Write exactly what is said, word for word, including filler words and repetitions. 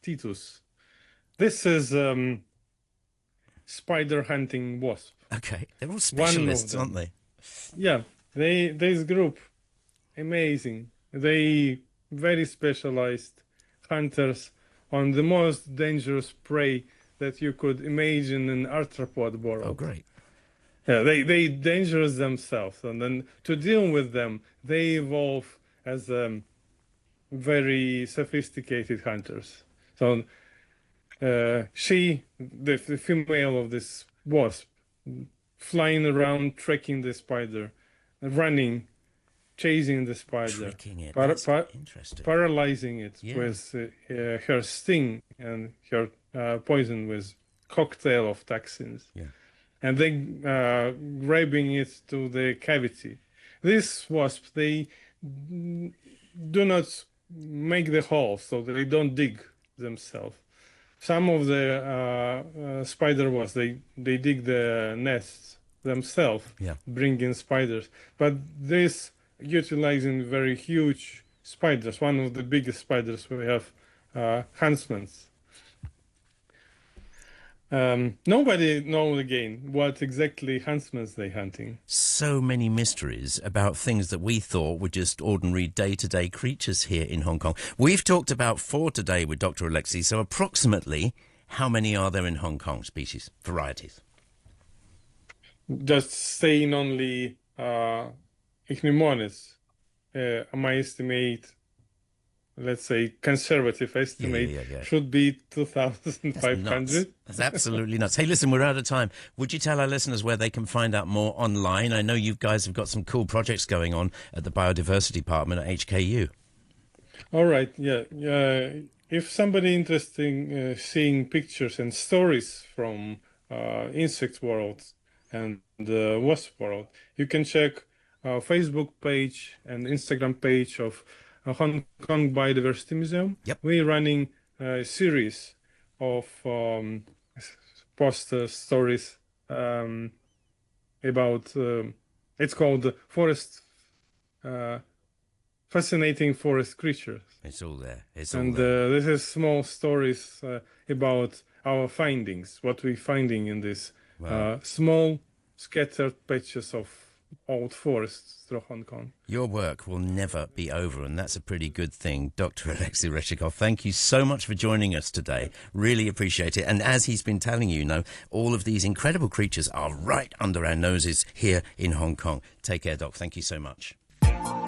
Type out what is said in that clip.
Titus. This is um, spider hunting wasp. Okay, they're all specialists, aren't they? Yeah, they this group, amazing. They very specialized hunters on the most dangerous prey that you could imagine in arthropod world. Oh, great. Yeah, they they dangerous themselves, and then to deal with them, they evolve as um, very sophisticated hunters. So uh, she, the, the female of this wasp, flying around, tracking the spider, running, chasing the spider, Tricking it. para- That's pa- interesting. paralyzing it Yeah. with uh, uh, her sting and her uh, poison with cocktail of toxins. Yeah. And then uh, grabbing it to the cavity. These wasps, they mm, do not make the hole, so they don't dig themselves. Some of the uh, uh, spider wasps, they, they dig the nests themselves, Yeah. bringing spiders. But this utilizing very huge spiders. One of the biggest spiders we have, uh, huntsmans. Um, nobody knows again what exactly huntsmans they hunting. So many mysteries about things that we thought were just ordinary day-to-day creatures here in Hong Kong. We've talked about four today with Doctor Alexei, so approximately how many are there in Hong Kong, species, varieties? Just saying only uh, Ichneumonids, uh, my estimate, let's say conservative estimate, Yeah, yeah, yeah, yeah. should be two thousand That's five nuts. hundred. That's absolutely nuts. Hey, listen, we're out of time. Would you tell our listeners where they can find out more online? I know you guys have got some cool projects going on at the Biodiversity Department at H K U. All right, yeah. Uh, if somebody interested in uh, seeing pictures and stories from uh, insect world and the wasp world, you can check our Facebook page and Instagram page of uh, Hong Kong Biodiversity Museum. Yep. We're running a series of um, post uh, stories um, about, um it's called Forest, uh, Fascinating Forest Creatures. It's all there. It's all And there. uh, this is small stories uh, about our findings, what we're finding in these Wow. uh, small scattered patches of old forests through Hong Kong. Your work will never be over, and that's a pretty good thing. Doctor Alexei Reshikov, thank you so much for joining us today. Really appreciate it. And as he's been telling you, you know, all of these incredible creatures are right under our noses here in Hong Kong. Take care, Doc. Thank you so much.